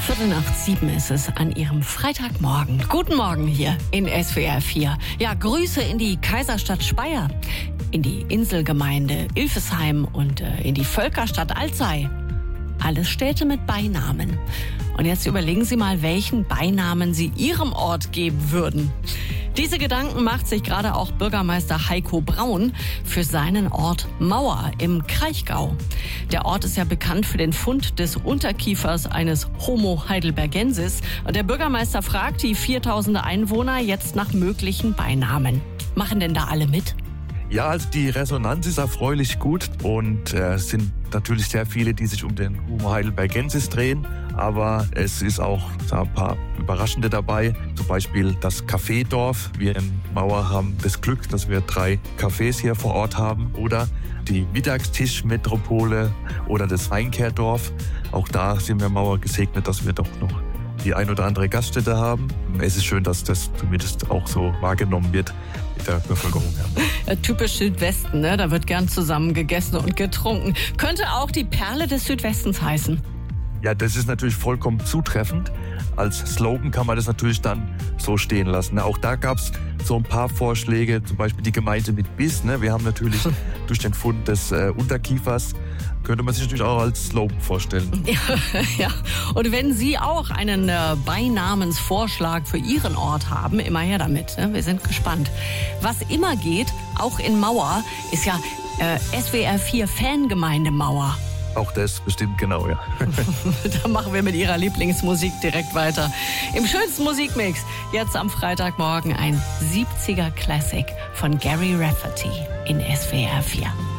7:15 ist es an Ihrem Freitagmorgen. Guten Morgen hier in SWR 4. Ja, Grüße in die Kaiserstadt Speyer, in die Inselgemeinde Ilfesheim und in die Völkerstadt Alzey. Alles Städte mit Beinamen. Und jetzt überlegen Sie mal, welchen Beinamen Sie Ihrem Ort geben würden. Diese Gedanken macht sich gerade auch Bürgermeister Heiko Braun für seinen Ort Mauer im Kraichgau. Der Ort ist ja bekannt für den Fund des Unterkiefers eines Homo heidelbergensis. Und der Bürgermeister fragt die 4000 Einwohner jetzt nach möglichen Beinamen. Machen denn da alle mit? Ja, also die Resonanz ist erfreulich gut und es sind natürlich sehr viele, die sich um den Homo heidelbergensis drehen. Aber es ist auch ein paar Überraschende dabei. Zum Beispiel das Kaffeedorf. Wir in Mauer haben das Glück, dass wir 3 Cafés hier vor Ort haben. Oder die Mittagstischmetropole oder das Weinkehrdorf. Auch da sind wir Mauer gesegnet, dass wir doch noch die ein oder andere Gaststätte haben. Es ist schön, dass das zumindest auch so wahrgenommen wird mit der Bevölkerung. Ja, typisch Südwesten, ne? Da wird gern zusammen gegessen und getrunken. Könnte auch die Perle des Südwestens heißen. Ja, das ist natürlich vollkommen zutreffend. Als Slogan kann man das natürlich dann so stehen lassen. Auch da gab es so ein paar Vorschläge, zum Beispiel die Gemeinde mit Biss. Ne? Wir haben natürlich durch den Fund des Unterkiefers, könnte man sich natürlich auch als Slogan vorstellen. Ja. Und wenn Sie auch einen Beinamensvorschlag für Ihren Ort haben, immer her damit. Ne? Wir sind gespannt. Was immer geht, auch in Mauer, ist ja SWR 4 Fangemeinde Mauer. Auch das bestimmt, genau, ja. Da machen wir mit Ihrer Lieblingsmusik direkt weiter. Im schönsten Musikmix, jetzt am Freitagmorgen ein 70er Classic von Gary Rafferty in SWR 4.